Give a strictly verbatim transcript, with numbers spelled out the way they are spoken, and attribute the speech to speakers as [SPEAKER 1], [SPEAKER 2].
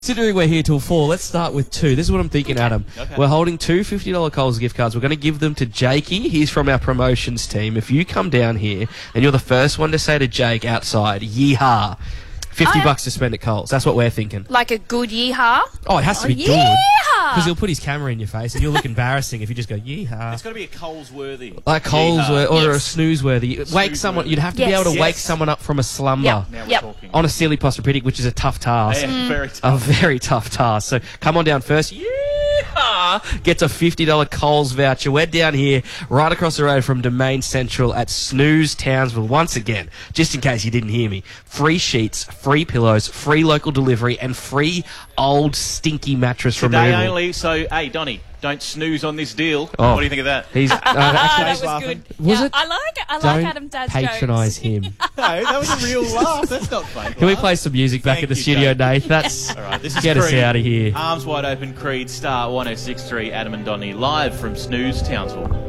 [SPEAKER 1] Considering we're here till four, let's start with two. This is what I'm thinking, Adam.
[SPEAKER 2] Okay.
[SPEAKER 1] We're holding two fifty dollar Coles gift cards. We're going to give them to Jakey. He's from our promotions team. If you come down here and you're the first one to say to Jake outside, yeehaw, fifty
[SPEAKER 3] Oh, yeah.
[SPEAKER 1] bucks to spend at Coles. That's what we're thinking.
[SPEAKER 3] Like a good yeehaw?
[SPEAKER 1] Oh, it has to be good.
[SPEAKER 3] Yeehaw!
[SPEAKER 1] Because he'll put his camera in your face and you'll look embarrassing if you just go, yeehaw.
[SPEAKER 2] It's got to be a Coles worthy.
[SPEAKER 1] Like Coles
[SPEAKER 2] Yeehaw.
[SPEAKER 1] or, or a
[SPEAKER 3] Yes.
[SPEAKER 1] snooze worthy. Wake
[SPEAKER 2] Snooze
[SPEAKER 1] someone.
[SPEAKER 2] worthy.
[SPEAKER 1] You'd have to be
[SPEAKER 3] Yes.
[SPEAKER 1] able to wake
[SPEAKER 2] Yes.
[SPEAKER 1] someone up from a slumber
[SPEAKER 3] Yep.
[SPEAKER 2] Now we're
[SPEAKER 3] Yep.
[SPEAKER 2] talking.
[SPEAKER 1] on a silly posturepedic, which is a tough task.
[SPEAKER 2] Yeah, very
[SPEAKER 1] A
[SPEAKER 2] tough.
[SPEAKER 1] very tough task. So come on down first. Yeehaw! Gets a fifty dollar Coles voucher. We're down here right across the road from Domain Central at Snooze Townsville. Once again, just in case you didn't hear me, free sheets, free pillows, free local delivery, and free old stinky mattress
[SPEAKER 2] Today
[SPEAKER 1] removal.
[SPEAKER 2] only, so, hey, Donny, don't snooze on this deal.
[SPEAKER 1] Oh.
[SPEAKER 2] What do you think of that?
[SPEAKER 1] He's uh,
[SPEAKER 4] Ah,
[SPEAKER 1] actually,
[SPEAKER 4] that was
[SPEAKER 2] laughing.
[SPEAKER 4] good.
[SPEAKER 1] Was
[SPEAKER 4] yeah,
[SPEAKER 1] it?
[SPEAKER 4] I like it. I like
[SPEAKER 1] don't
[SPEAKER 4] Adam Dad's
[SPEAKER 1] patronise
[SPEAKER 4] jokes.
[SPEAKER 1] him.
[SPEAKER 2] No, that was a real laugh. That's not fake.
[SPEAKER 1] Can we play some music back
[SPEAKER 2] Thank
[SPEAKER 1] in the
[SPEAKER 2] you,
[SPEAKER 1] studio,
[SPEAKER 2] Jake.
[SPEAKER 1] Nath? That's
[SPEAKER 2] All right, this is
[SPEAKER 1] get us
[SPEAKER 2] Creed.
[SPEAKER 1] out of here.
[SPEAKER 2] Arms wide open, Creed, Star one oh six point three, Adam and Donny, live from Snooze, Townsville.